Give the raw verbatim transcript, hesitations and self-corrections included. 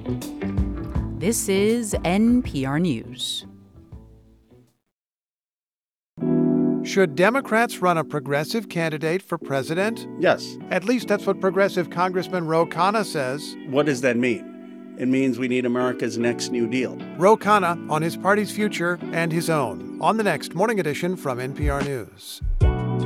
This is N P R News. Should Democrats run a progressive candidate for president? Yes. At least that's what progressive Congressman Ro Khanna says. What does that mean? It means we need America's next New Deal. Ro Khanna on his party's future and his own on the next Morning Edition from N P R News.